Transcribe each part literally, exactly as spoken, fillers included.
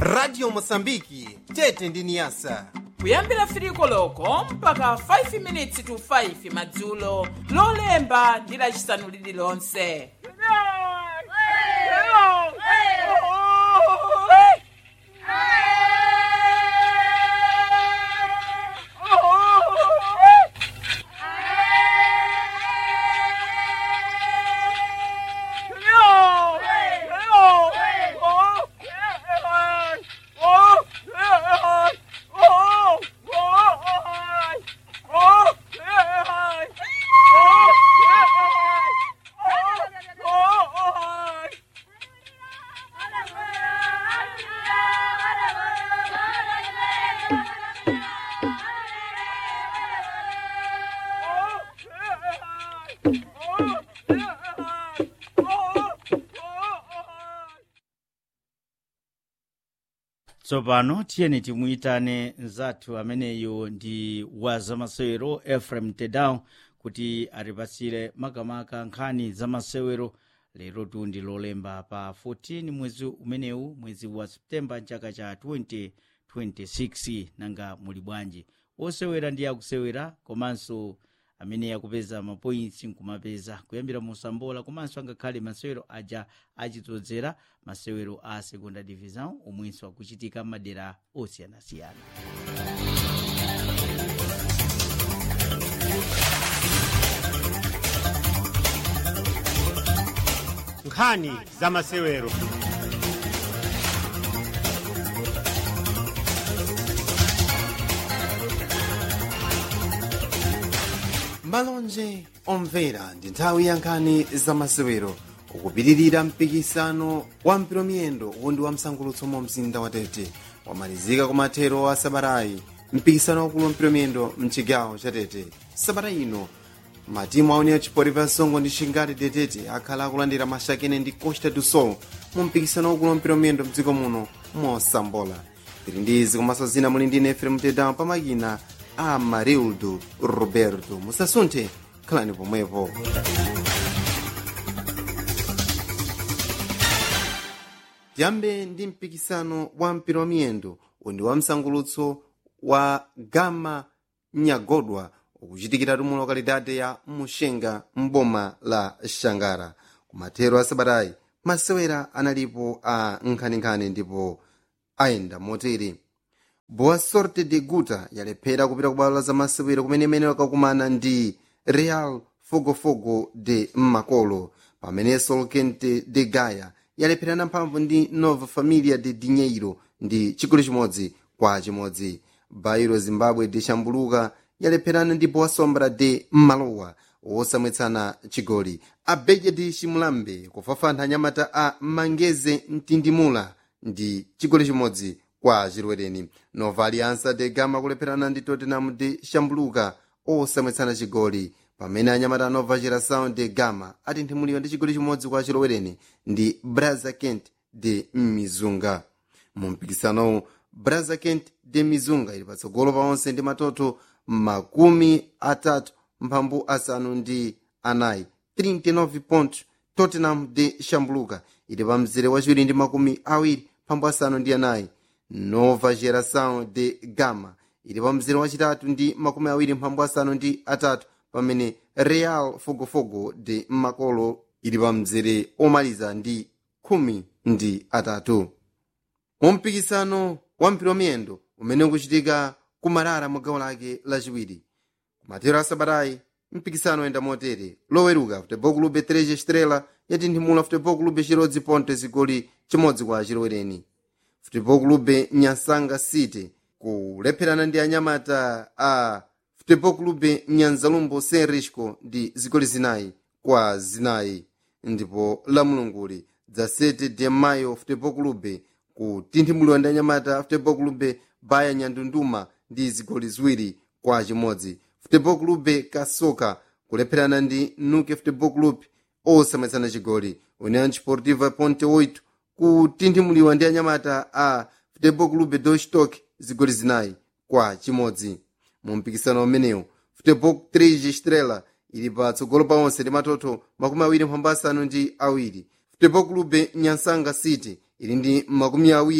Radio Mosambiki tete ndi niyasa kuyambira firiko loko mpaka five minutes to five madzulo lolemba ndi lachisanu lililonse. Tsopano tiyeni timuyitane nzathu ameneyo ndi wa zamasewero Ephraim Tedown kuti atipasire makamaka nkhani zamasewero lero tundi lolemba pa fourteen mwezi umenewu mwezi wa Septemba chaka cha twenty twenty-six. Nanga muli bwanji osewera ndi akusewera komanso amene akupeza mapoints nkumapeza kuyambira musambola komanso angakhale masewero aja achitodzera masewero a segunda division omwenso akuchitika madera osiyanasiyana. Nkhani za masewero. malonje omvera ndi nthawi ya nkhani za masewero ukupitirira mpikisano wa mpiromiyendo undi wa msangulutso mu mzinda wa Tete wamalizika kumathero wa sabatayi. mpikisano wakulu wa mpiromiyendo mchigawo cha Tete sabata ino matimu aone achipori pa Songo ndi Chingale de Tete akhala akulandira Mashakene ndi Costa do Sol mu mpikisano wakulu wa mpiromiyendo mdziko muno mosambola. tili ndi izi komanso zina muli ndi Ephraim Tedown pamakina a Marildo Roberto. Musasunthe, khalani pomwepo. tiyambe ndi mpikisano wa mpiromiyendo undi wa msangulutso wa Gama Nyagodwa ukuchitikira mu lokalidade ya Mushenga mboma la Shangara. kumathero a sabatayi masewera analipo a nkhaninkhani ndipo ayenda motere. Boa Sorte de Guta yalephera kupita ku bwalo la masewero kumene mene wakakumana ndi Real Fogofogo de Makolo, pamene Solquente de Gaia yalepherana mphamvu ndi Nova Familia de Dinheiro ndi chigoli chimodzi kwa chimodzi. Bairo Zimbabwe de Chambuluka yalepherana ndi Boa Sombra de Malowa wosamwetsana chigoli. Abeja de Chimulambe kufafantha anyamata a Mangeze Mtindimula ndi chigoli chimodzi kwa chirwereni. Nova Aliança de Gama kulepherana ndi Tottenham de Chambuluka osamwetsana chigoli, pamene anyamata Nova Geração de Gama atinthimuliwa ndi chigoli chimodzi kwa chirwereni ndi Braza Kent de Mizunga. mu mpikisano Braza Kent de Mizunga ili patsogolo pa onse ndi matoto makumi atatu mphambu asanu ndi anayi thirty nine point. Tottenham de Chambuluka ili pa mzere wachiwiri ndi makumi awiri mphambu asanu ndi anayi. Nova Geração de Gama ili pa mzere wachitatu ndi makumi awiri mphambu asanu ndi atatu, pamene Real Fogofogo de Makolo ili pa mzere omaliza ndi khumi ndi atatu. mu mpikisano wa mpiromiyendo umene ukuchitika kumarara mu gawo lake lachiwiri kumathero a sabatayi mpikisano oyenda motere. Loweruka Futebol Clube três Estrela yatinthimula Futebol Clube Chirodzi Ponte zigoli chimodzi kwa chirwereni. Futebol Clube Nyansanga City kulepherana ndi anyamata a Futebol Clube Nyanzalumbo Sem Risco ndi zigoli zinayi kwa zinayi. ndipo la mulunguli dza sete de mayo Futebol Clube kutinthimulwa ndi anyamata Futebol Clube Baya Nyandunduma ndi zigoli ziwiri kwa chimodzi. Futebol Clube Kasoka kulepherana ndi Nuke Futebol Clube osamwetsana chigoli. União Desportiva Ponte oito kutinthimuliwa ndi anyamata a Futebol Clube Dostock zigoli zinayi kwa chimodzi. mu mpikisano umenewu Futebol três Estrela ili patsogolo pa onse ndi matoto makumi awiri mphambu asanu ndi awiri. Futebol Clube Nyansanga City ili ndi makumi awiri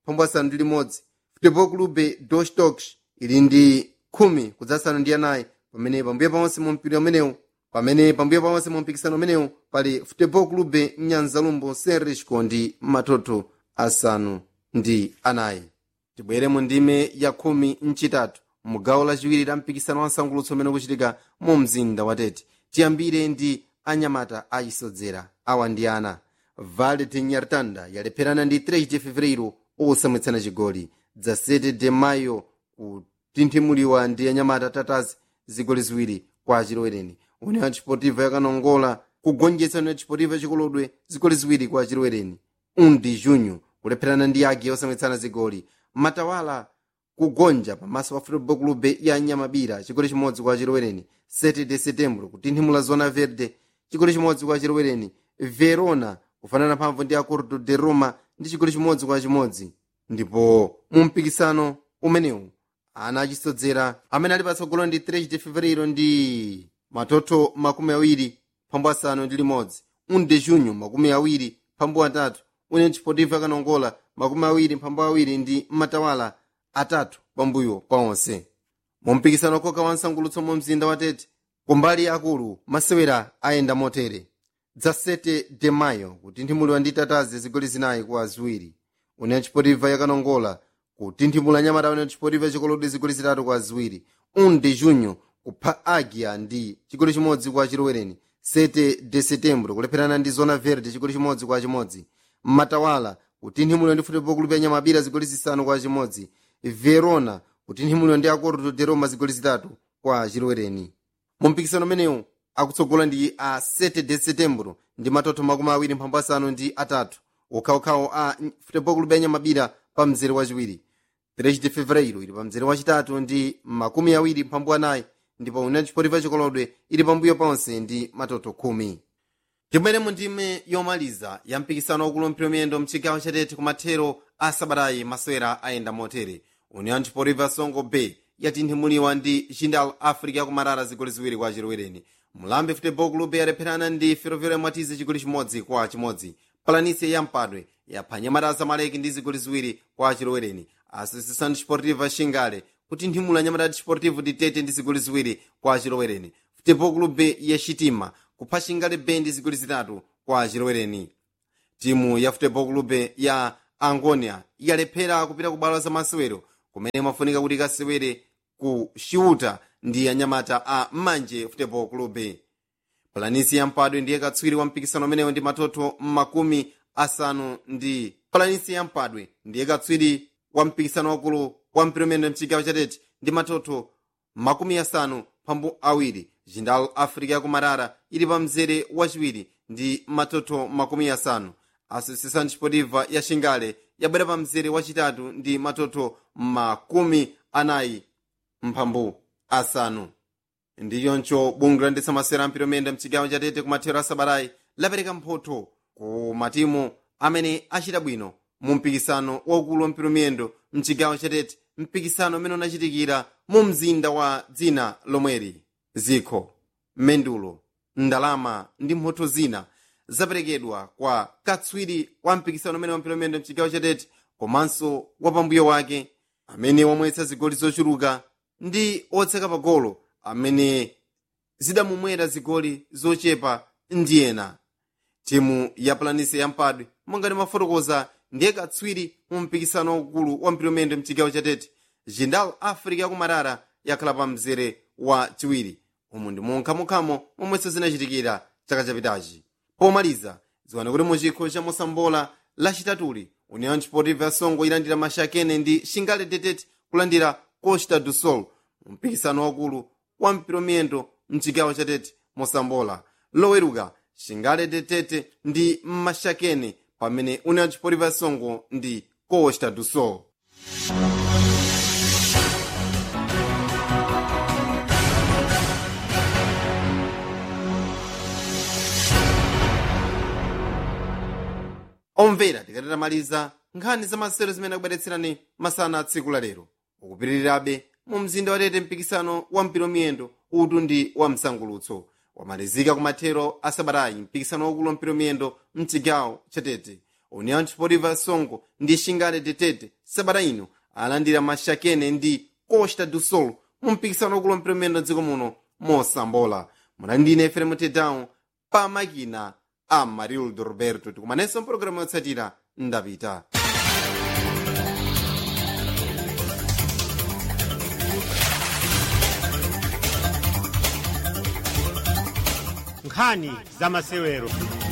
phambu asanu ndi limodzi. Futebol Clube dos Toques ili ndi khumi kudzasanu ndi anayi, pamene pambuyo pawonse mu mpira umenewu pamene pambuyo pawonse mu mpikisano umenewu pali Futebol Clube Nyanzalumbo Serrisco ndi matoto asanu ndi anayi. Tibwere mu ndime ya khumi mchitatu mugawo lachiwiri la mpikisano wa nsangulutso umene ukuchitika mu mzinda wa Tete. Tiyambire ndi anyamata achisodzera awa ndi ana. Vale de Nyartanda yalepherana ndi três de fevereiro osamwetsana chigoli. dezessete de maio kutinthimuliwa ndi anyamata Tatazi zigoli ziwiri kwa chilowereni. União Desportiva yakanongola kugonjetsa União Desportiva chikolodwe zigoli ziwiri kwa chilowereni. um de junho kulepherana ndi Águia osamwetsana zigoli. Matawala kugonja pamaso pa Futebol Clube ya Nyamabira chigoli chimodzi kwa chilowereni. sete de setembro kutinthimula Zona Verde chigoli chimodzi kwa chilowereni. Verona kufanana mphamvu ndi Acordo de Roma ndi chigoli chimodzi kwa chimodzi. Ndipo mu mpikisano umenewu ana achisodzera amene ali patsogolo ndi três de fevereiro ndi matoto makumi awiri phambu asanu ndi limodzi. um de junho makumi awiri phambu atatu. União Desportiva yakanongola makumi awiri phambu awiri ndi matawala atatu pambuyo paonse. Mu mpikisano koka wa nsangulutso mu mzinda wa Tete kumbali akulu masewera ayenda motere. dezessete de maio kutinthimuliwa ndi Tatazi zigoli zinayi kwa ziwiri. União Desportiva yakanongola kutinthimula nyamata União Desportiva chikolodwe zigoli zitatu kwa ziwiri. um de junho kupha Águia ndi chigoli chimodzi kwa chilowereni. sete de setembro kulepherana ndi Zona Verde chigoli chimodzi kwa chimodzi. Matawala kutinthimulwa ndi Futebol Clube ya Nyamabira zigoli zisanu kwa chimodzi. Verona kutinthimulwa ndi Acordo de Roma zigoli zitatu kwa chilowereni. Mu mpikisano umenewu akutsogola ndi a sete de setembro ndi matoto makumi awiri mphambu asanu ndi atatu. Okhaokhawo a Futebol Clube ya Nyamabira pa mzere wachiwiri. três de fevereiro ili pa mzere wachitatu ndi makumi awiri mphambu anayi, ndipo União Desportiva chikolodwe ili pambuyo ponse ndi matoto khumi. Tibwere mu ndime yomaliza ya mpikisano wakulu mpira miyendo mchigawo cha Tete kumathero a sabatayi masewera ayenda motere. União Desportiva Songo Bay yatinthimuliwa ndi Jindal Africa yakumarara zigoli ziwiri kwa chilowereni. Mulambe Futebol Clube yalepherana ndi Ferroviário Mwatize chigoli chimodzi kwa chimodzi. Planície ya Mpadwe yapha nyamata Zamaleki ndi zigoli ziwiri kwa chilowereni. Associação Desportiva Xingale kutinthimula nyamata Desportivo de Tete ndi zigoli ziwiri kwa chilowereni. Futebol Clube ya Xitima kupha Xingale Bay ndi zigoli zitatu kwa chilowereni. Timu ya Futebol Clube ya Angonia yalephera kupita ku bwalo la masewero kumene mafunika kuti kasewere ku Xiuta ndi anyamata a Manje Futebol Clube. Planície ya Mpadwe ndiye katswiri wa mpikisano umenewo ndi matoto makumi asanu ndi Planície ya Mpadwe ndiye katswiri wa mpikisano wakulu wa mpira umene mchigawo cha Tete ndi matoto makumi asanu phambu awiri. Jindal Africa yakumarara ili pa mzere wachiwiri ndi matoto makumi asanu. Associação Desportiva ya Xingale yabwera pa mzere wachitatu ndi matoto makumi anayi mphambu asanu. Ndiyoncho bungwe loyendetsa masewera ampira umene mchigawo cha Tete kumathero a sabatayi lapereka mphoto ku matimu amene achita bwino mu mpikisano waukulu wampira miyendo mchigawo cha Tete, mpikisano umene unachitikira mu mzinda wa dzina lomweri. Zikho, mendulo, ndalama ndi mphoto zina zaperekedwa kwa katswiri wa mpikisano umene wampira miyendo mchigawo cha Tete komanso wapambuyo wake amene wamwetsa zigoli zochuluka ndi otseka pagolo amene zidamumwera zigoli zochepa ndi ena. Timu ya Planície ya Mpadwe mongati mafotokoza ndiye katswiri mu mpikisano waukulu wa mpira miyendo mchigawo cha Tete. Jindal Africa yakumarara yakhala pa mzere wa chiwiri. Umu ndi monkhamo momwenso zinachitikira chaka chapitachi. Pomaliza ziwane kuti mu chikho cha Mosambola lachitatuli União Desportiva ya Songo ilandira Mashakene ndi Xingale de Tete kulandira Costa do Sol mu mpikisano waukulu wa mpira miyendo mchigawo cha Tete Mosambola. Loweruka Xingale de Tete ndi Mashakene pamene União Desportiva ya Songo ndi Costa do Sol. Omvera tikatamaliza nkhani za masewero zimene akubweretserani masana a tsiku la lero. Ukupitirirabe mu mzinda wa Tete mpikisano wa mpira miyendo utu ndi wa msangulutso wamalizika kumathero a sabatayi mpikisano waukulu wa mpira miyendo mchigawo cha Tete. união desportiva songo ndi xingale detete sabata ino alandira maxakene ndi costa do sol mu mpikisano wakulu mpiromendo wa dziko muno mosambola. munandine efrem tedown pa makina a marildo roberto. tikumanenso mpologalamu yotsatira ndapita. nkhani za masewero.